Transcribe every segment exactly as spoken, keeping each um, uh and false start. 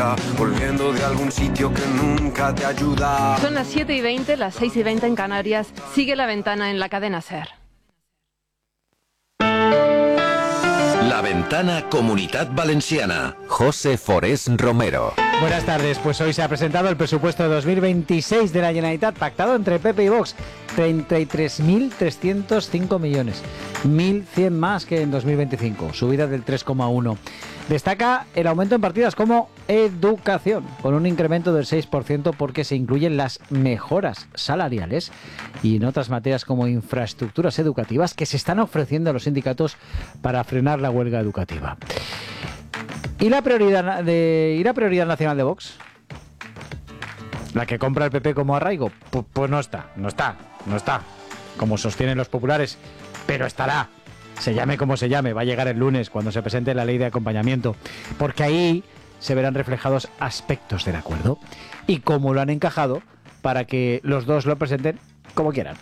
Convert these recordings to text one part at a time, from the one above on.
Volviendo de algún sitio que nunca te ayuda. Son las siete y veinte, las seis y veinte en Canarias. Sigue La Ventana en la cadena SER. La Ventana Comunitat Valenciana. José Forés Romero. Buenas tardes, pues hoy se ha presentado el presupuesto de dos mil veintiséis de la Generalitat, pactado entre P P y Vox. treinta y tres mil trescientos cinco millones, mil cien más que en dos mil veinticinco, subida del tres coma uno. Destaca el aumento en partidas como educación, con un incremento del seis por ciento porque se incluyen las mejoras salariales y en otras materias como infraestructuras educativas que se están ofreciendo a los sindicatos para frenar la huelga educativa. ¿Y la prioridad de y la prioridad nacional de Vox? ¿La que compra el P P como arraigo? Pues, pues no está, no está, no está, como sostienen los populares, pero estará. Se llame como se llame, va a llegar el lunes cuando se presente la ley de acompañamiento, porque ahí se verán reflejados aspectos del acuerdo y cómo lo han encajado para que los dos lo presenten como quieran.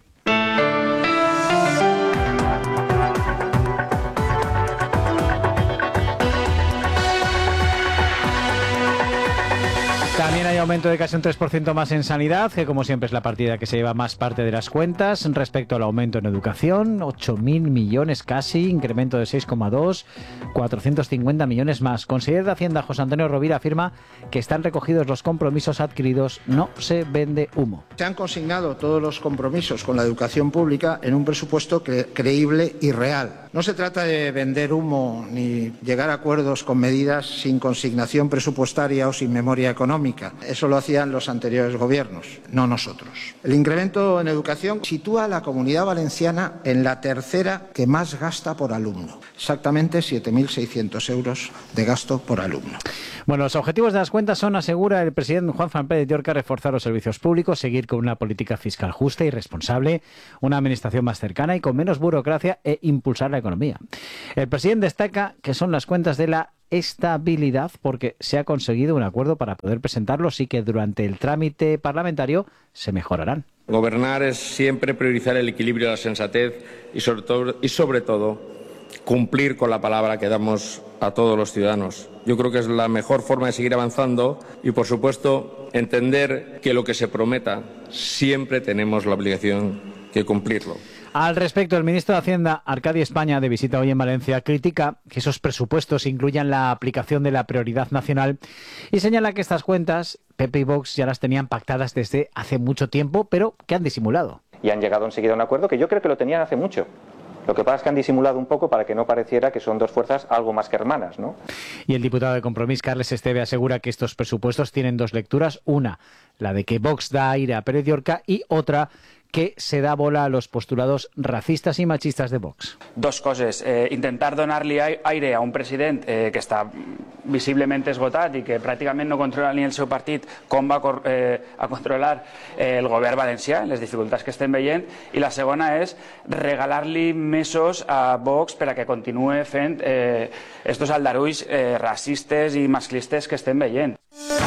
También hay aumento de casi un tres por ciento más en sanidad, que como siempre es la partida que se lleva más parte de las cuentas. Respecto al aumento en educación, ocho mil millones casi, incremento de seis coma dos, cuatrocientos cincuenta millones más. Consejero de Hacienda José Antonio Rovira afirma que están recogidos los compromisos adquiridos, no se vende humo. Se han consignado todos los compromisos con la educación pública en un presupuesto cre- creíble y real. No se trata de vender humo ni llegar a acuerdos con medidas sin consignación presupuestaria o sin memoria económica. Eso lo hacían los anteriores gobiernos, no nosotros. El incremento en educación sitúa a la Comunidad Valenciana en la tercera que más gasta por alumno. Exactamente siete mil seiscientos euros de gasto por alumno. Bueno, los objetivos de las cuentas son, asegura el presidente Juan Fran Pérez de Orca, reforzar los servicios públicos, seguir con una política fiscal justa y responsable, una administración más cercana y con menos burocracia e impulsar la economía. El presidente destaca que son las cuentas de la estabilidad porque se ha conseguido un acuerdo para poder presentarlos y que durante el trámite parlamentario se mejorarán. Gobernar es siempre priorizar el equilibrio y la sensatez y sobre todo, y sobre todo cumplir con la palabra que damos a todos los ciudadanos. Yo creo que es la mejor forma de seguir avanzando y, por supuesto, entender que lo que se prometa siempre tenemos la obligación de cumplirlo. Al respecto, el ministro de Hacienda, Arcadi España, de visita hoy en Valencia, critica que esos presupuestos incluyan la aplicación de la prioridad nacional y señala que estas cuentas P P y Vox ya las tenían pactadas desde hace mucho tiempo, pero que han disimulado. Y han llegado enseguida a un acuerdo que yo creo que lo tenían hace mucho. Lo que pasa es que han disimulado un poco para que no pareciera que son dos fuerzas algo más que hermanas, ¿no? Y el diputado de Compromís, Carles Esteve, asegura que estos presupuestos tienen dos lecturas. Una, la de que Vox da aire a Pérez de Orca, y otra, que se da bola a los postulados racistas i machistes de Vox. Dos coses. Eh, intentar donar-li aire a un president eh, que està visiblement esgotat i que pràcticament no controla ni el seu partit, com va eh, a controlar eh, el govern valencià, les dificultats que estem veient. I la segona és regalar-li mesos a Vox per a que continue fent eh, estos aldarulls eh, racistes i masclistes que estem veient.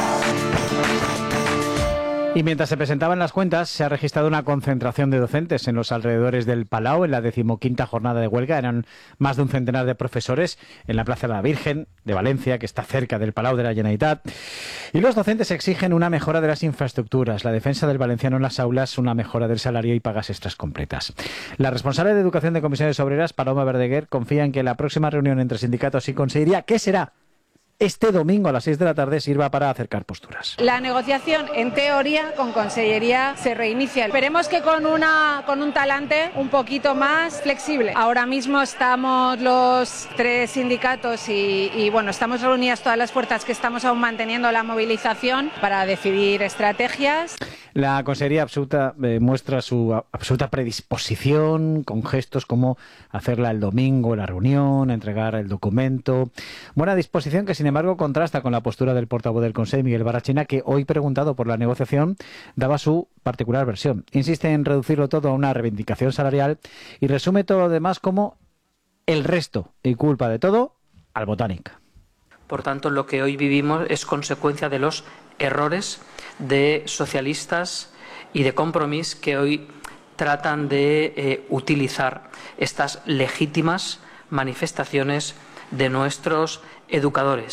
Y mientras se presentaban las cuentas, se ha registrado una concentración de docentes en los alrededores del Palau en la decimoquinta jornada de huelga. Eran más de un centenar de profesores en la Plaza de la Virgen de Valencia, que está cerca del Palau de la Generalitat. Y los docentes exigen una mejora de las infraestructuras, la defensa del valenciano en las aulas, una mejora del salario y pagas extras completas. La responsable de Educación de Comisiones Obreras, Paloma Verdeguer, confía en que la próxima reunión entre sindicatos y Consellería, que será este domingo a las seis de la tarde, sirva para acercar posturas. La negociación, en teoría, con Consellería se reinicia. Esperemos que con, una, con un talante un poquito más flexible. Ahora mismo estamos los tres sindicatos y, y bueno, estamos reunidas todas las fuerzas que estamos aún manteniendo la movilización para decidir estrategias. La Consellería absoluta, eh, muestra su absoluta predisposición con gestos como hacerla el domingo, la reunión, entregar el documento. Buena disposición que, sin embargo, contrasta con la postura del portavoz del Consell, Miguel Barrachina, que hoy, preguntado por la negociación, daba su particular versión. Insiste en reducirlo todo a una reivindicación salarial y resume todo lo demás como el resto y culpa de todo al Botànic. Por tanto, lo que hoy vivimos es consecuencia de los errores de socialistas y de Compromís que hoy tratan de eh, utilizar estas legítimas manifestaciones de nuestros educadores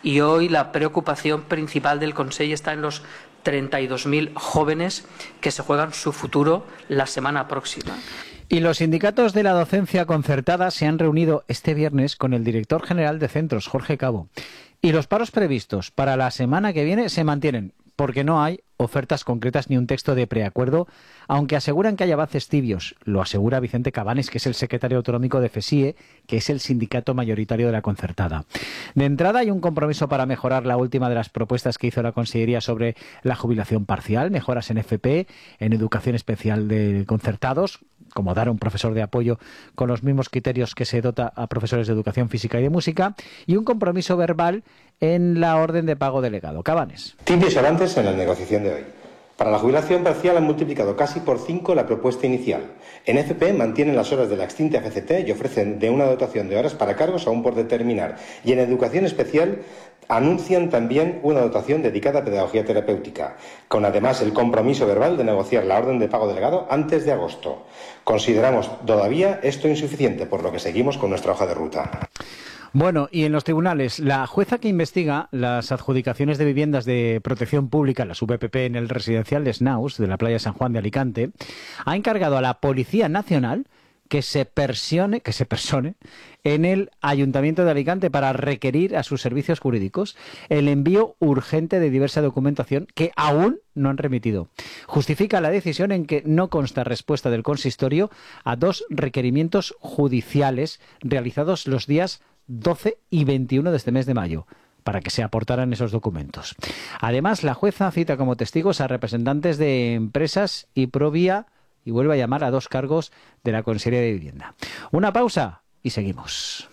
y hoy la preocupación principal del Consell está en los treinta y dos mil jóvenes que se juegan su futuro la semana próxima. Y los sindicatos de la docencia concertada se han reunido este viernes con el director general de centros, Jorge Cabo. Y los paros previstos para la semana que viene se mantienen, porque no hay ofertas concretas ni un texto de preacuerdo, aunque aseguran que hay avances tibios. Lo asegura Vicente Cabanes, que es el secretario autonómico de FESIE, que es el sindicato mayoritario de la concertada. De entrada hay un compromiso para mejorar la última de las propuestas que hizo la Consellería sobre la jubilación parcial, mejoras en F P, en educación especial de concertados, como dar a un profesor de apoyo con los mismos criterios que se dota a profesores de educación física y de música, y un compromiso verbal en la orden de pago delegado. Cabanes. Tibios avances en la negociación de hoy. Para la jubilación parcial han multiplicado casi por cinco la propuesta inicial. En F P mantienen las horas de la extinta F C T y ofrecen de una dotación de horas para cargos aún por determinar. Y en educación especial anuncian también una dotación dedicada a pedagogía terapéutica, con además el compromiso verbal de negociar la orden de pago delegado antes de agosto. Consideramos todavía esto insuficiente, por lo que seguimos con nuestra hoja de ruta. Bueno, y en los tribunales, la jueza que investiga las adjudicaciones de viviendas de protección pública, las V P P, en el residencial de Snaus, de la playa San Juan de Alicante, ha encargado a la Policía Nacional que se persone, que se persone en el Ayuntamiento de Alicante para requerir a sus servicios jurídicos el envío urgente de diversa documentación que aún no han remitido. Justifica la decisión en que no consta respuesta del consistorio a dos requerimientos judiciales realizados los días doce y veintiuno de este mes de mayo, para que se aportaran esos documentos. Además, la jueza cita como testigos a representantes de empresas y Provía y vuelve a llamar a dos cargos de la Consellería de Vivienda. Una pausa y seguimos.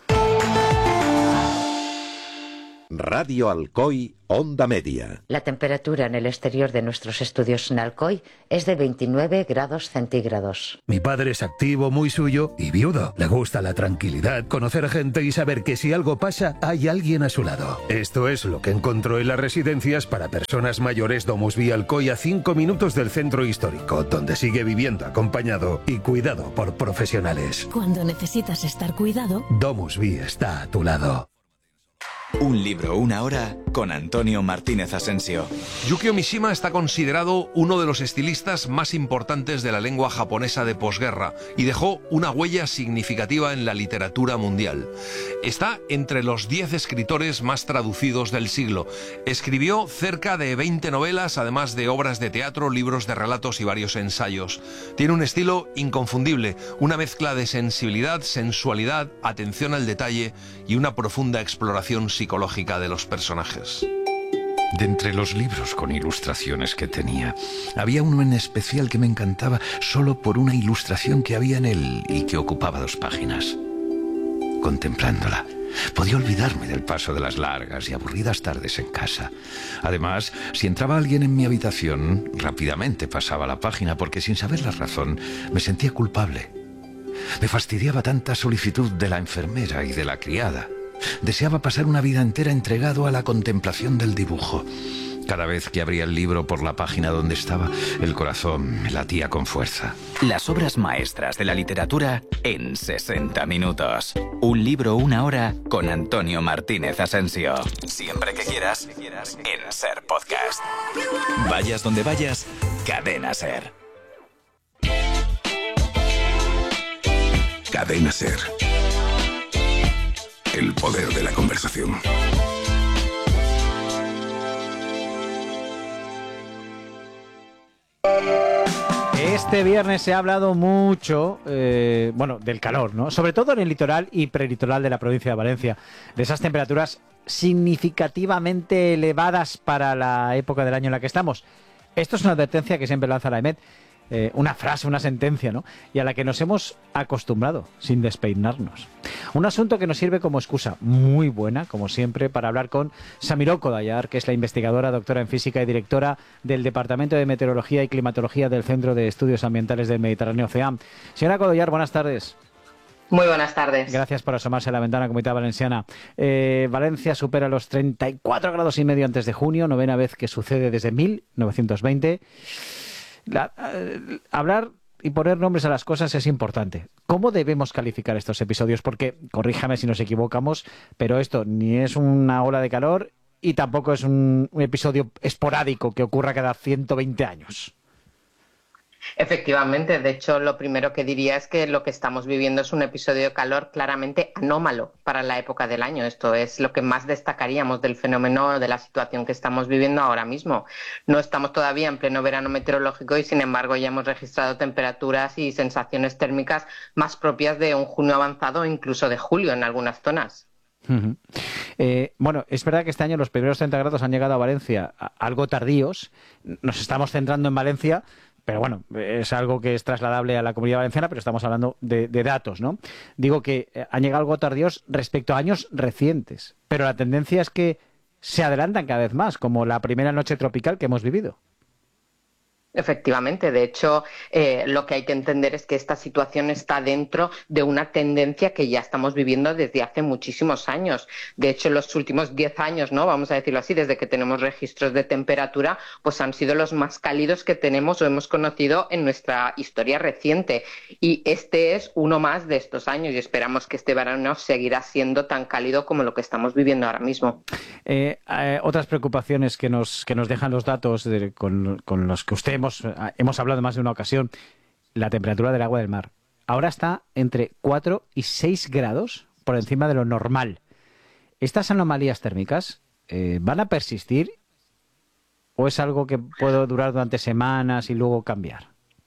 Radio Alcoy, Onda Media. La temperatura en el exterior de nuestros estudios en Alcoy es de veintinueve grados centígrados. Mi padre es activo, muy suyo y viudo. Le gusta la tranquilidad, conocer gente y saber que si algo pasa, hay alguien a su lado. Esto es lo que encontró en las residencias para personas mayores Domusvi Alcoy, a cinco minutos del centro histórico, donde sigue viviendo acompañado y cuidado por profesionales. Cuando necesitas estar cuidado, Domusvi está a tu lado. Un libro, una hora, con Antonio Martínez Asensio. Yukio Mishima está considerado uno de los estilistas más importantes de la lengua japonesa de posguerra y dejó una huella significativa en la literatura mundial. Está entre los diez escritores más traducidos del siglo. Escribió cerca de veinte novelas, además de obras de teatro, libros de relatos y varios ensayos. Tiene un estilo inconfundible, una mezcla de sensibilidad, sensualidad, atención al detalle y una profunda exploración psicológica de los personajes. De entre los libros con ilustraciones que tenía, había uno en especial que me encantaba solo por una ilustración que había en él y que ocupaba dos páginas. Contemplándola, podía olvidarme del paso de las largas y aburridas tardes en casa. Además, si entraba alguien en mi habitación, rápidamente pasaba la página porque, sin saber la razón, me sentía culpable. Me fastidiaba tanta solicitud de la enfermera y de la criada. Deseaba pasar una vida entera entregado a la contemplación del dibujo. Cada vez que abría el libro por la página donde estaba, el corazón me latía con fuerza. Las obras maestras de la literatura en sesenta minutos. Un libro, una hora, con Antonio Martínez Asensio. Siempre que quieras, en Ser Podcast. Vayas donde vayas, Cadena Ser. Cadena Ser. El poder de la conversación. Este viernes se ha hablado mucho, eh, bueno, del calor, ¿no? Sobre todo en el litoral y prelitoral de la provincia de Valencia, de esas temperaturas significativamente elevadas para la época del año en la que estamos. Esto es una advertencia que siempre lanza la EMET, eh, una frase, una sentencia, ¿no? Y a la que nos hemos acostumbrado, sin despeinarnos. Un asunto que nos sirve como excusa muy buena, como siempre, para hablar con Samiró Kodayar, que es la investigadora, doctora en física y directora del Departamento de Meteorología y Climatología del Centro de Estudios Ambientales del Mediterráneo, CEAM. Señora Kodayar, buenas tardes. Muy buenas tardes. Gracias por asomarse a la ventana, Comunidad Valenciana. Eh, Valencia supera los treinta y cuatro grados y medio antes de junio, novena vez que sucede desde mil novecientos veinte. La, eh, hablar y poner nombres a las cosas es importante. ¿Cómo debemos calificar estos episodios? Porque, corríjame si nos equivocamos, pero esto ni es una ola de calor y tampoco es un, un episodio esporádico que ocurra cada ciento veinte años. Efectivamente, de hecho, lo primero que diría es que lo que estamos viviendo es un episodio de calor claramente anómalo para la época del año. Esto es lo que más destacaríamos del fenómeno, de la situación que estamos viviendo ahora mismo. No estamos todavía en pleno verano meteorológico y, sin embargo, ya hemos registrado temperaturas y sensaciones térmicas más propias de un junio avanzado o incluso de julio en algunas zonas. Uh-huh. Eh, bueno, es verdad que este año los primeros treinta grados han llegado a Valencia a, algo tardíos. Nos estamos centrando en Valencia, pero bueno, es algo que es trasladable a la Comunidad Valenciana, pero estamos hablando de, de datos, ¿no? Digo que eh, han llegado algo tardíos respecto a años recientes, pero la tendencia es que se adelantan cada vez más, como la primera noche tropical que hemos vivido. Efectivamente, de hecho, eh, lo que hay que entender es que esta situación está dentro de una tendencia que ya estamos viviendo desde hace muchísimos años. De hecho, en los últimos diez años, ¿no? Vamos a decirlo así, desde que tenemos registros de temperatura, pues han sido los más cálidos que tenemos o hemos conocido en nuestra historia reciente. Y este es uno más de estos años y esperamos que este verano seguirá siendo tan cálido como lo que estamos viviendo ahora mismo. Eh, eh, otras preocupaciones que nos, que nos dejan los datos de, con, con los que usted Hemos, hemos hablado más de una ocasión, la temperatura del agua del mar. Ahora está entre cuatro y seis grados por encima de lo normal. ¿Estas anomalías térmicas eh, van a persistir o es algo que puede durar durante semanas y luego cambiar?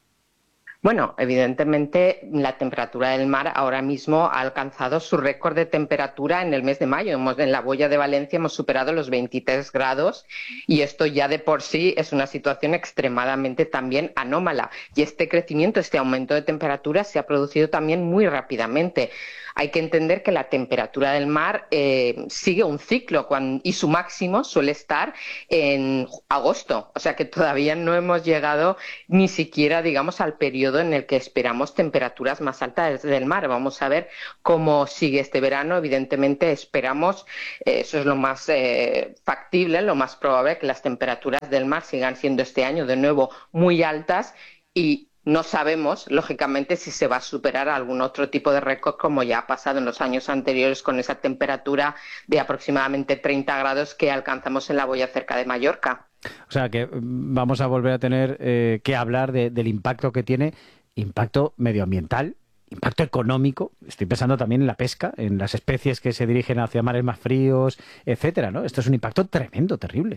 Bueno, evidentemente la temperatura del mar ahora mismo ha alcanzado su récord de temperatura en el mes de mayo. Hemos, en la boya de Valencia hemos superado los veintitrés grados y esto ya de por sí es una situación extremadamente también anómala. Y este crecimiento, este aumento de temperatura se ha producido también muy rápidamente. Hay que entender que la temperatura del mar eh, sigue un ciclo cuando, y su máximo suele estar en agosto. O sea que todavía no hemos llegado ni siquiera, digamos, al periodo en el que esperamos temperaturas más altas del mar. Vamos a ver cómo sigue este verano. Evidentemente esperamos, eh, eso es lo más eh, factible, lo más probable, que las temperaturas del mar sigan siendo este año de nuevo muy altas y no sabemos, lógicamente, si se va a superar algún otro tipo de récord como ya ha pasado en los años anteriores con esa temperatura de aproximadamente treinta grados que alcanzamos en la boya cerca de Mallorca. O sea que vamos a volver a tener eh, que hablar de, del impacto que tiene, impacto medioambiental, impacto económico. Estoy pensando también en la pesca, en las especies que se dirigen hacia mares más fríos, etcétera, ¿no? Esto es un impacto tremendo, terrible.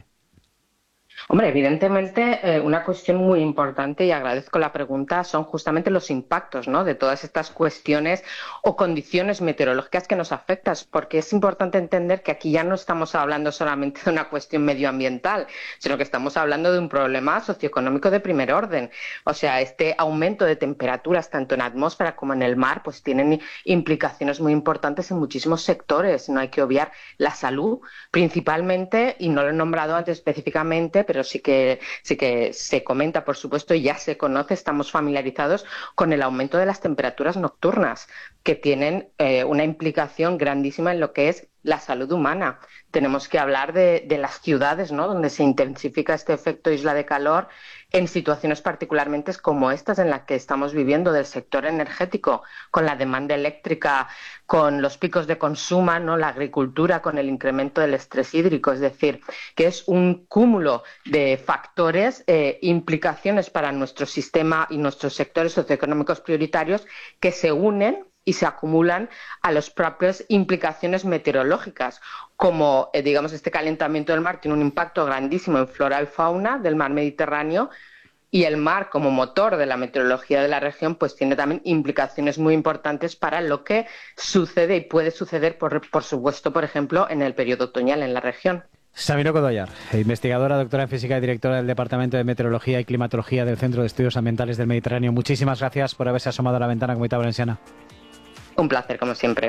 Hombre, evidentemente eh, una cuestión muy importante, y agradezco la pregunta, son justamente los impactos, ¿no?, de todas estas cuestiones o condiciones meteorológicas que nos afectan, porque es importante entender que aquí ya no estamos hablando solamente de una cuestión medioambiental, sino que estamos hablando de un problema socioeconómico de primer orden. O sea, este aumento de temperaturas tanto en la atmósfera como en el mar pues tienen implicaciones muy importantes en muchísimos sectores. No hay que obviar la salud principalmente, y no lo he nombrado antes específicamente, pero sí que, sí que se comenta, por supuesto, y ya se conoce, estamos familiarizados con el aumento de las temperaturas nocturnas, que tienen eh, una implicación grandísima en lo que es la salud humana. Tenemos que hablar de, de las ciudades, ¿no?, donde se intensifica este efecto isla de calor en situaciones particularmente como estas en las que estamos viviendo del sector energético, con la demanda eléctrica, con los picos de consumo, ¿no?, la agricultura, con el incremento del estrés hídrico. Es decir, que es un cúmulo de factores, eh, implicaciones para nuestro sistema y nuestros sectores socioeconómicos prioritarios que se unen y se acumulan a las propias implicaciones meteorológicas, como eh, digamos este calentamiento del mar tiene un impacto grandísimo en flora y fauna del mar Mediterráneo, y el mar como motor de la meteorología de la región pues tiene también implicaciones muy importantes para lo que sucede y puede suceder, por, por supuesto, por ejemplo, en el periodo otoñal en la región. Sabino Codollar, investigadora, doctora en física y directora del Departamento de Meteorología y Climatología del Centro de Estudios Ambientales del Mediterráneo. Muchísimas gracias por haberse asomado a la ventana Comunidad Valenciana. Un placer, como siempre.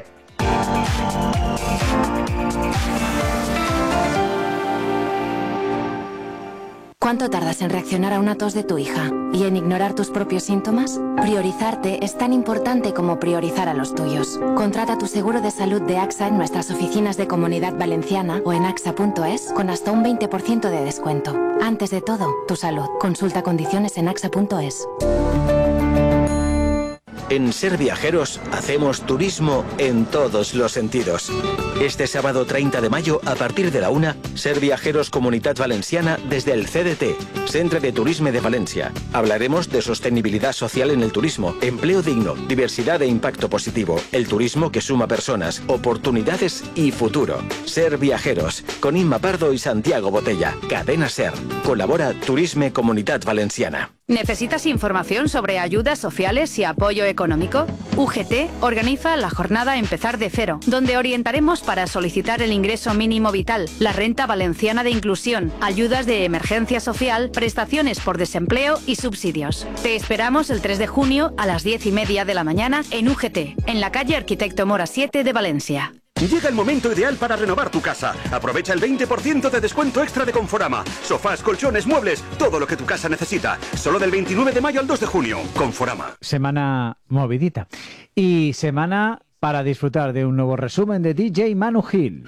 ¿Cuánto tardas en reaccionar a una tos de tu hija y en ignorar tus propios síntomas? Priorizarte es tan importante como priorizar a los tuyos. Contrata tu seguro de salud de AXA en nuestras oficinas de Comunidad Valenciana o en axa punto es con hasta un veinte por ciento de descuento. Antes de todo, tu salud. Consulta condiciones en axa punto es. En Ser Viajeros hacemos turismo en todos los sentidos. Este sábado treinta de mayo, a partir de la una, Ser Viajeros Comunitat Valenciana desde el C D T, Centre de Turisme de Valencia. Hablaremos de sostenibilidad social en el turismo, empleo digno, diversidad e impacto positivo, el turismo que suma personas, oportunidades y futuro. Ser Viajeros, con Inma Pardo y Santiago Botella. Cadena Ser. Colabora Turisme Comunitat Valenciana. ¿Necesitas información sobre ayudas sociales y apoyo económico? U G T organiza la jornada Empezar de Cero, donde orientaremos para solicitar el ingreso mínimo vital, la renta valenciana de inclusión, ayudas de emergencia social, prestaciones por desempleo y subsidios. Te esperamos el tres de junio a las diez y media de la mañana en U G T, en la calle Arquitecto Mora siete de Valencia. Llega el momento ideal para renovar tu casa. Aprovecha el veinte por ciento de descuento extra de Conforama. Sofás, colchones, muebles, todo lo que tu casa necesita. Solo del veintinueve de mayo al dos de junio. Conforama. Semana movidita. Y semana para disfrutar de un nuevo resumen de D J Manu Gil.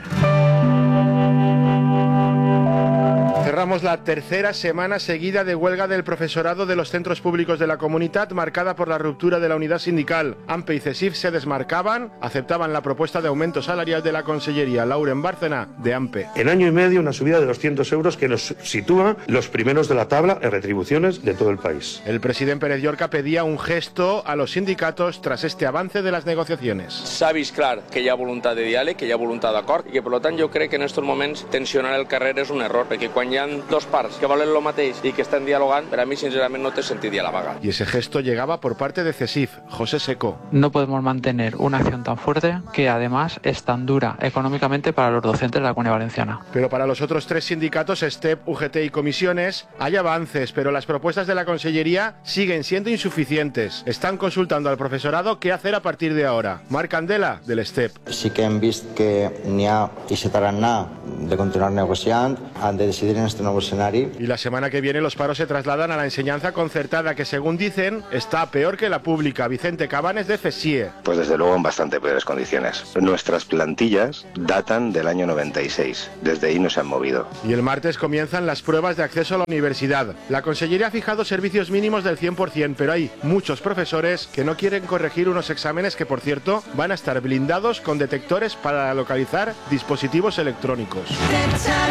Cerramos la tercera semana seguida de huelga del profesorado de los centros públicos de la Comunitat, marcada por la ruptura de la unidad sindical. AMPE y CESIF se desmarcaban, aceptaban la propuesta de aumento salarial de la Consellería. Lauren Bárcena, de AMPE. En año y medio, una subida de doscientos euros que nos sitúa los primeros de la tabla en retribuciones de todo el país. El presidente Pérez Llorca pedía un gesto a los sindicatos tras este avance de las negociaciones. S'ha vist clar que hi ha voluntat de diàleg, que hi ha voluntat d'acord i que, per tant, jo crec que en aquests moments tensionar el carrer és un error, perquè quan hi ha dos parts que volen lo mateix y que están dialogando, pero a mí sinceramente no te sentiría la vaga. Y ese gesto llegaba por parte de CESIF, José Seco. No podemos mantener una acción tan fuerte que además es tan dura económicamente para los docentes de la Comunidad Valenciana. Pero para los otros tres sindicatos, STEP, U G T y comisiones, hay avances, pero las propuestas de la Consellería siguen siendo insuficientes. Están consultando al profesorado qué hacer a partir de ahora. Marc Candela, del STEP. Sí que hem vist que n'hi ha i se tarannà de continuar negociant, han de decidir en este nuevo escenario. Y la semana que viene los paros se trasladan a la enseñanza concertada, que según dicen está peor que la pública. Vicente Cabanes, de FESIE. Pues desde luego en bastante peores condiciones. Nuestras plantillas datan del año noventa y seis. Desde ahí no se han movido. Y el martes comienzan las pruebas de acceso a la universidad. La Consellería ha fijado servicios mínimos del cien por ciento, pero hay muchos profesores que no quieren corregir unos exámenes que, por cierto, van a estar blindados con detectores para localizar dispositivos electrónicos.